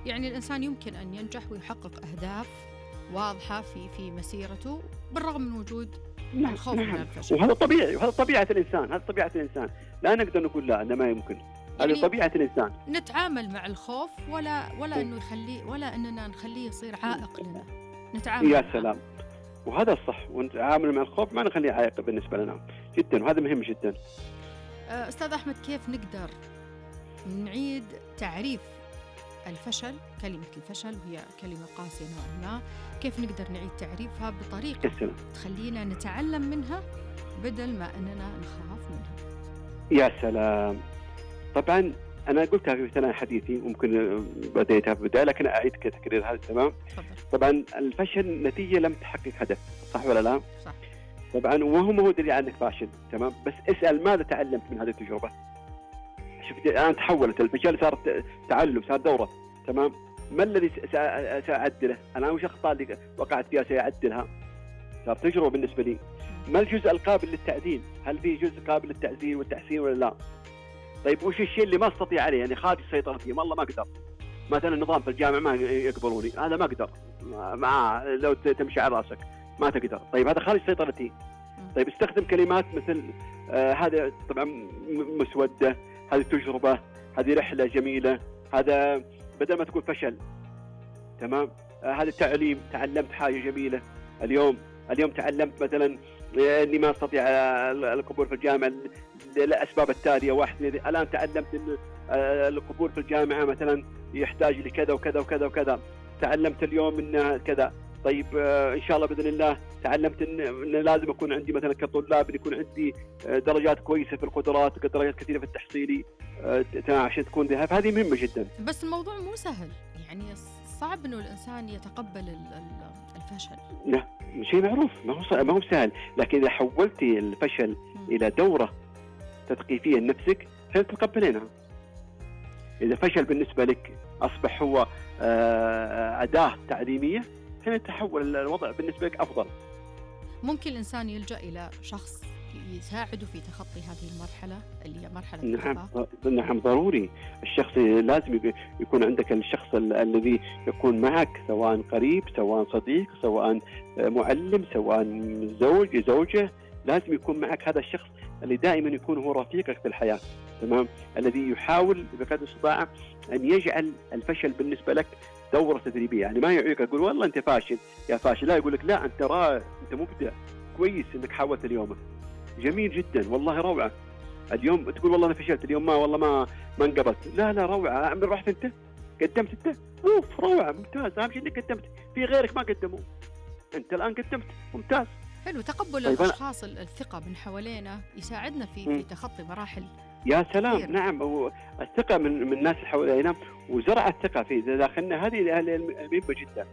يعني الإنسان يمكن أن ينجح ويحقق أهداف واضحة في مسيرته بالرغم من وجود نعم، الخوف من نعم، الفشل. وهذا طبيعي، وهذا طبيعة الإنسان، هذا طبيعة الإنسان، لا نقدر نقول لا هذا ما يمكن، هذه يعني طبيعة الإنسان. نتعامل مع الخوف ولا إنه يخليه، ولا إننا نخليه يصير عائق لنا، نتعامل يا معه. سلام! وهذا الصح، ونتعامل مع الخوف ما نخليه عائق بالنسبة لنا جدا، وهذا مهم جدا. أستاذ أحمد، كيف نقدر نعيد تعريف الفشل، كلمة الفشل وهي كلمة قاسية نوعا ما، كيف نقدر نعيد تعريفها بطريقة السلام. تخلينا نتعلم منها بدل ما أننا نخاف منها؟ يا سلام! طبعا أنا قلتها في ثناء حديثي، وممكن بديتها في البداية لكن أعيد تكرير هذا. تمام. تفضل. طبعا الفشل نتيجة لم تحقق هدف، صح ولا لا؟ صح. طبعا وهو دليل على أنك فاشل. تمام. بس اسأل ماذا تعلمت من هذه التجربة؟ شوف الآن تحولت الفشل، صار تعلم، صار دورة. تمام. ما الذي سأعدله؟ أنا وش أخطاء اللي وقعت فيها سأعدلها؟ صار تجربة بالنسبة لي. ما الجزء القابل للتعديل؟ هل في جزء قابل للتعديل والتحسين ولا لا؟ طيب وش الشيء اللي ما استطيع عليه، يعني خارج سيطرتي، والله ما اقدر، مثلا النظام في الجامعه ما يقبلوني، هذا ما اقدر، مع لو تمشي على راسك ما تقدر، طيب هذا خارج سيطرتي. طيب استخدم كلمات مثل هذا طبعا مسوده، هذه تجربه، هذه رحله جميله، هذا بدل ما تكون فشل. تمام. هذا تعليم، تعلمت حاجه جميله اليوم تعلمت مثلا اني ما استطيع القبول في الجامعه للاسباب التاليه، واحد الان تعلمت ان القبول في الجامعه مثلا يحتاج لكذا وكذا وكذا وكذا، تعلمت اليوم ان كذا. طيب ان شاء الله باذن الله تعلمت ان لازم اكون عندي مثلا كطلاب يكون عندي درجات كويسه في القدرات، درجات كثيره في التحصيلي عشان تكون ذهب. هذه مهمه جدا. بس الموضوع مو سهل، يعني صعب انه الانسان يتقبل الفشل. لا شيء معروف، ما هو سهل، لكن اذا حولتي الفشل الى دوره تثقيفيه لنفسك ستتقبلينها. اذا فشل بالنسبه لك اصبح هو اداه تعليميه، حين يتحول الوضع بالنسبه لك افضل. ممكن الانسان يلجأ الى شخص يساعده في تخطي هذه المرحله اللي هي مرحله الإخفاق. نعم ضروري. الشخص لازم يكون عندك الشخص الذي يكون معك، سواء قريب، سواء صديق، سواء معلم، سواء زوجه، لازم يكون معك هذا الشخص اللي دائما يكون هو رفيقك في الحياة. تمام. الذي يحاول بقدر الاستطاعة أن يجعل الفشل بالنسبة لك دورة تدريبية، يعني ما يعيك يقول والله أنت فاشل يا فاشل، لا، يقول لك لا أنت رائع، أنت مبدع، كويس أنك حاولت اليوم، جميل جدا، والله روعة. اليوم تقول والله أنا فشلت اليوم، والله ما انقبلت، لا روعة، من رحت أنت قدمت، أنت أوف روعة ممتاز، أهم شيء أنك قدمت، في غيرك ما قدموا، أنت الآن قدمت، ممتاز. حلو. تقبل الأشخاص الثقة من حوالينا يساعدنا في تخطي مراحل. يا سلام كثير. نعم، الثقة من الناس اللي حوالينا وزرع الثقة في داخلنا، هذه مهمة جدا.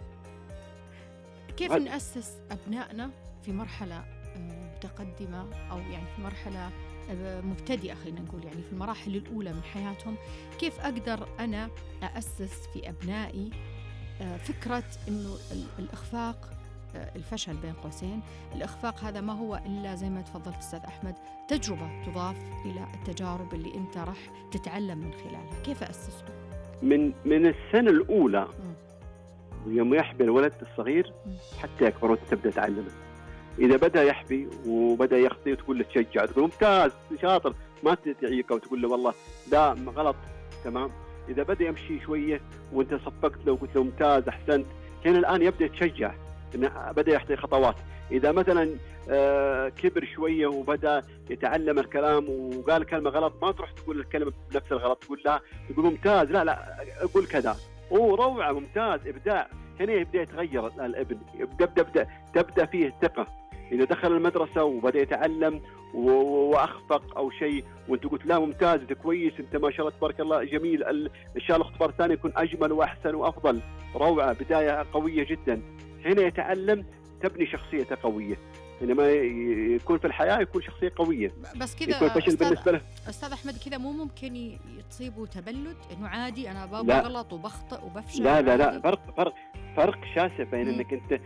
كيف نأسس أبنائنا في مرحلة متقدمة أو يعني في مرحلة مبتدئة، خلينا نقول يعني في المراحل الأولى من حياتهم، كيف أقدر أنا أأسس في أبنائي فكرة إنه الإخفاق، الفشل بين قوسين، الإخفاق هذا ما هو إلا زي ما تفضلت أستاذ أحمد تجربة تضاف إلى التجارب اللي أنت راح تتعلم من خلالها. كيف أسسه؟ من السنة الأولى يوم يحبي الولد الصغير حتى يكبر وانت تبدأ تعلمه. إذا بدأ يحبي وبدأ يخطي وتقول له تشجع، تقول ممتاز شاطر، ما تعيقه وتقول له والله لا غلط. تمام. إذا بدأ يمشي شوية وانت صفقت له وقلت له ممتاز أحسنت، هنا الآن يبدأ يتشجع، إنه بدأ يحطي خطوات. إذا مثلا كبر شوية وبدأ يتعلم الكلام وقال كلمة غلط، ما تروح تقول الكلمة بنفس الغلط، تقول لا، تقول ممتاز، لا أقول كذا، روعة ممتاز إبداع. هنا يبدأ يتغير الابن، تبدأ فيه الثقة. إذا دخل المدرسة وبدأ يتعلم وأخفق أو شيء وأنت قلت لا ممتاز، أنت كويس، أنت ما شاء الله تبارك الله جميل، إن شاء الله الاختبار الثاني يكون أجمل وأحسن وأفضل، روعة، بداية قوية جدا. هنا يتعلم، تبني شخصية قوية. حينما يكون في الحياة يكون شخصية قوية. بس كذا يكون فشل بالنسبة له. أستاذ أحمد، كذا مو ممكن تصيبه تبلد، إنه عادي أنا بغلط وبخطئ وبفشل؟ لا فرق شاسع بين انك انت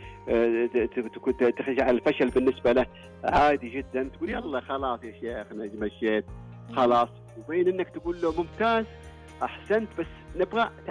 تخجع الفشل بالنسبه له عادي جدا، تقول يلا خلاص يا شيخ مشيت خلاص، وبين انك تقول له ممتاز احسنت بس نبغى